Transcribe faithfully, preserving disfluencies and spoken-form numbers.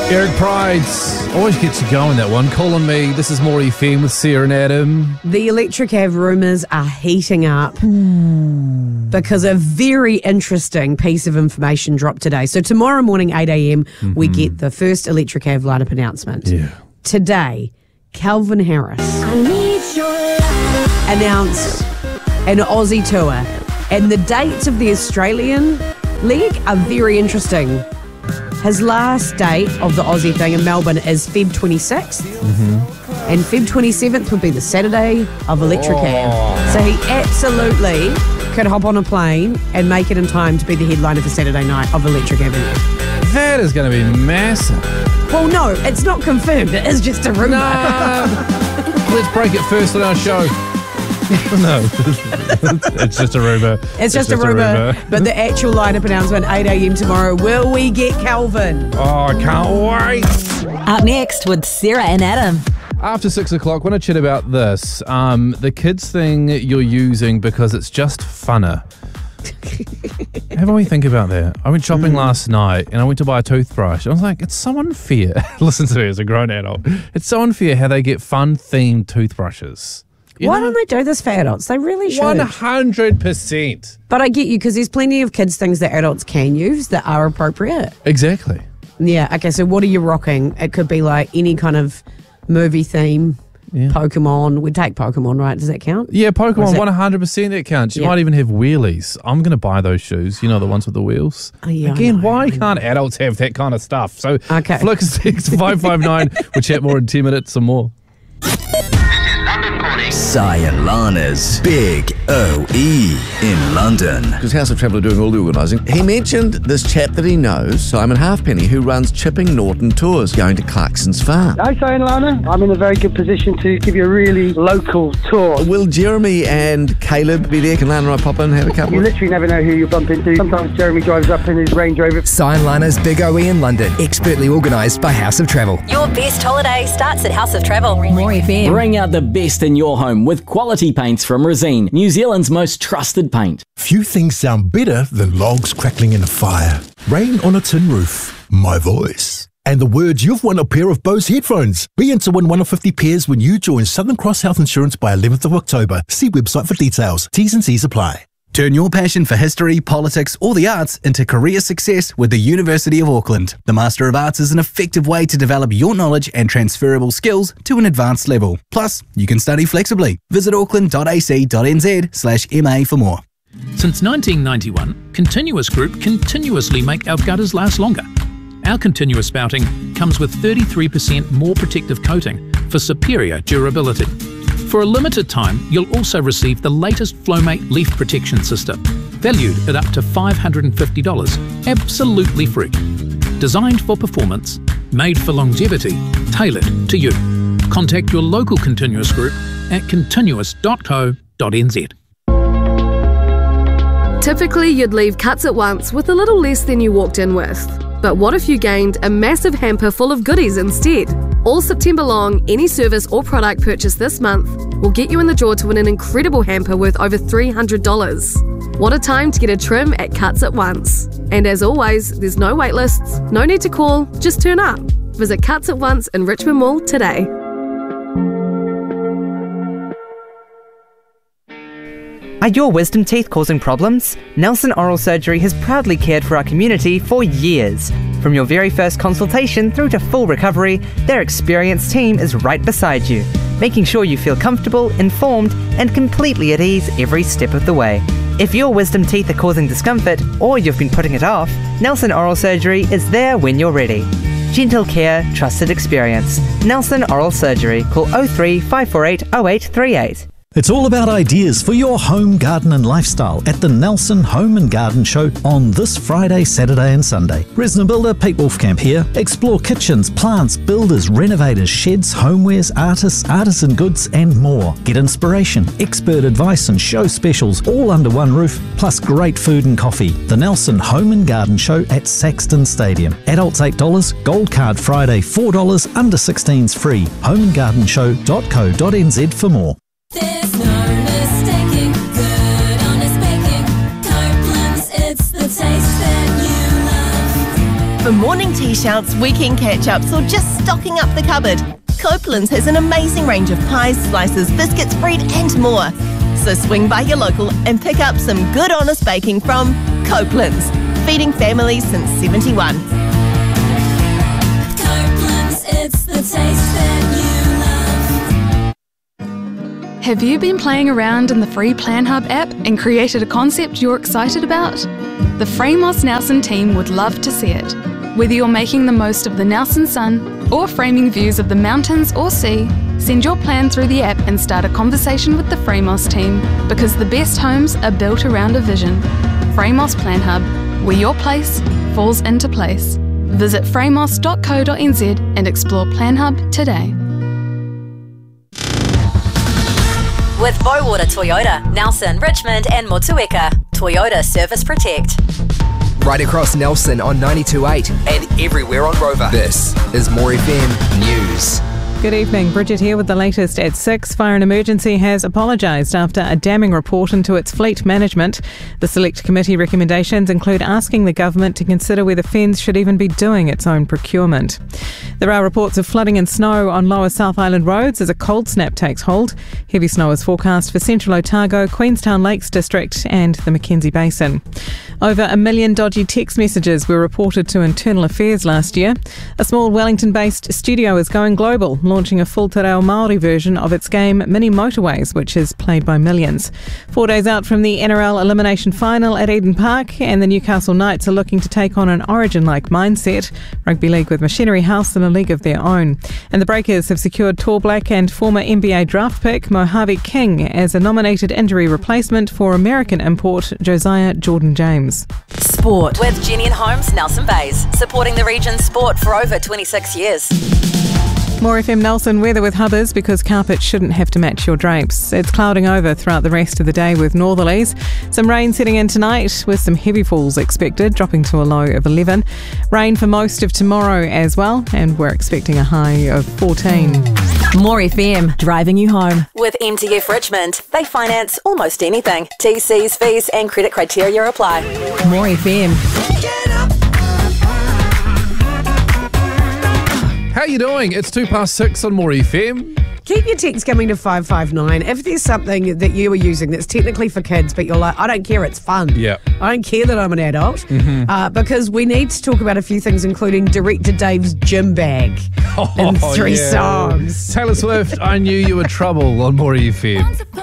Eric Pride's always gets you going, that one. Call on me. This is More F M with Sarah and Adam. The electric Ave rumours are heating up mm. because a very interesting piece of information dropped today. So tomorrow morning, eight a.m, mm-hmm. we get the first electric Ave lineup announcement. Yeah. Today, Calvin Harris announced an Aussie tour, and the dates of the Australian leg are very interesting. His last date of the Aussie thing in Melbourne is February twenty-sixth, mm-hmm. and February twenty-seventh would be the Saturday of Electric oh. Ave. So he absolutely could hop on a plane and make it in time to be the headliner for Saturday night of Electric Avenue. That is going to be massive. Well, no, it's not confirmed. It is just a rumour. Nah. Let's break it first on our show. No, it's just a rumour. It's, it's just, just a rumour. But the actual lineup announcement, eight a.m. tomorrow. Will we get Calvin? Oh, I can't wait. Up next with Sarah and Adam. After six o'clock, want to chat about this. Um, the kids thing you're using because it's just funner. Have we think about that? I went shopping mm. last night and I went to buy a toothbrush. I was like, it's so unfair. Listen to me as a grown adult. It's so unfair how they get fun-themed toothbrushes. You Why know? don't they do this for adults? They really should. one hundred percent. But I get you, because there's plenty of kids' things that adults can use that are appropriate. Exactly. Yeah, okay, so what are you rocking? It could be like any kind of movie theme, yeah. Pokemon. We'd take Pokemon, right? Does that count? Yeah, Pokemon, one hundred percent that counts. You yeah. might even have wheelies. I'm going to buy those shoes, you know, the ones with the wheels. Oh, yeah, Again, know, why can't adults have that kind of stuff? So, okay. Flick six five five nine. We'll chat more in ten minutes or more. Sayalana's Big O E in London. Because House of Travel are doing all the organising. He mentioned this chap that he knows, Simon Halfpenny, who runs Chipping Norton Tours, going to Clarkson's Farm. Hi, Sayalana. I'm in a very good position to give you a really local tour. Will Jeremy and Caleb be there? Can Lana and I pop in and have a couple? You literally never know who you'll bump into. Sometimes Jeremy drives up in his Range Rover. Sayalana's Big O E in London, expertly organised by House of Travel. Your best holiday starts at House of Travel. More F M. Bring out the best in your home with quality paints from Resine, New Zealand's most trusted paint. Few things sound better than logs crackling in a fire, rain on a tin roof, my voice, and the words you've won a pair of Bose headphones. Be in to win one of fifty pairs when you join Southern Cross Health Insurance by eleventh of October. See website for details. T's and C's apply. Turn your passion for history, politics, or the arts into career success with the University of Auckland. The Master of Arts is an effective way to develop your knowledge and transferable skills to an advanced level. Plus, you can study flexibly. Visit auckland.ac.nz slash MA for more. Since nineteen ninety-one, Continuous Group continuously make our gutters last longer. Our continuous spouting comes with thirty-three percent more protective coating for superior durability. For a limited time, you'll also receive the latest FlowMate leaf protection system, valued at up to five hundred fifty dollars, absolutely free. Designed for performance, made for longevity, tailored to you. Contact your local Continuous Group at continuous dot co dot n z. Typically, you'd leave Cuts at Once with a little less than you walked in with. But what if you gained a massive hamper full of goodies instead? All September long, any service or product purchased this month will get you in the draw to win an incredible hamper worth over three hundred dollars. What a time to get a trim at Cuts at Once. And as always, there's no wait lists, no need to call, just turn up. Visit Cuts at Once in Richmond Mall today. Are your wisdom teeth causing problems? Nelson Oral Surgery has proudly cared for our community for years. From your very first consultation through to full recovery, their experienced team is right beside you, making sure you feel comfortable, informed, and completely at ease every step of the way. If your wisdom teeth are causing discomfort, or you've been putting it off, Nelson Oral Surgery is there when you're ready. Gentle care, trusted experience. Nelson Oral Surgery. Call oh three, five four eight, oh eight three eight. It's all about ideas for your home, garden and lifestyle at the Nelson Home and Garden Show on this Friday, Saturday and Sunday. Resna Builder, Pete Wolfcamp here. Explore kitchens, plants, builders, renovators, sheds, homewares, artists, artisan goods and more. Get inspiration, expert advice and show specials all under one roof, plus great food and coffee. The Nelson Home and Garden Show at Saxton Stadium. Adults eight dollars, Gold Card Friday four dollars, under sixteens free. home and garden show dot co dot n z for more. There's no mistaking good, honest baking. Copeland's, it's the taste that you love. For morning tea-shouts, weekend catch-ups, or just stocking up the cupboard, Copeland's has an amazing range of pies, slices, biscuits, bread and more. So swing by your local and pick up some good honest baking from Copeland's, feeding families since seventy-one. Copeland's, it's the taste that you love. Have you been playing around in the free Plan Hub app and created a concept you're excited about? The Framos Nelson team would love to see it. Whether you're making the most of the Nelson sun or framing views of the mountains or sea, send your plan through the app and start a conversation with the Framos team, because the best homes are built around a vision. Framos Plan Hub, where your place falls into place. Visit framos dot co dot n z and explore Plan Hub today. With Bowater Toyota, Nelson, Richmond and Motueka. Toyota Service Protect. Right across Nelson on ninety-two point eight and everywhere on Rover. This is More F M News. Good evening, Bridget here with the latest at six. Fire and Emergency has apologised after a damning report into its fleet management. The Select Committee recommendations include asking the government to consider whether F E N Z should even be doing its own procurement. There are reports of flooding and snow on lower South Island roads as a cold snap takes hold. Heavy snow is forecast for Central Otago, Queenstown Lakes District and the Mackenzie Basin. Over a million dodgy text messages were reported to Internal Affairs last year. A small Wellington-based studio is going global, launching a full te reo Māori version of its game Mini Motorways, which is played by millions. Four days out from the N R L elimination final at Eden Park, and the Newcastle Knights are looking to take on an Origin-like mindset. Rugby League with Machinery House in a league of their own. And the Breakers have secured tall black and former N B A draft pick Mojave King as a nominated injury replacement for American import Josiah Jordan-James. Sport with Jenny and Holmes, Nelson Bays, supporting the region's sport for over twenty-six years. More F M Nelson weather with Hubbers, because carpet shouldn't have to match your drapes. It's clouding over throughout the rest of the day with northerlies. Some rain setting in tonight with some heavy falls expected, dropping to a low of eleven. Rain for most of tomorrow as well, and we're expecting a high of fourteen. More F M, driving you home. With M T F Richmond, they finance almost anything. T Cs, fees and credit criteria apply. More F M. How you doing? It's two past six on More F M. Keep your texts coming to five five nine. If there's something that you are using that's technically for kids, but you're like, I don't care, it's fun. Yeah. I don't care that I'm an adult. Mm-hmm. Uh, because we need to talk about a few things, including Director Dave's gym bag Oh, in three yeah. songs. Taylor Swift, I Knew You Were Trouble on More F M.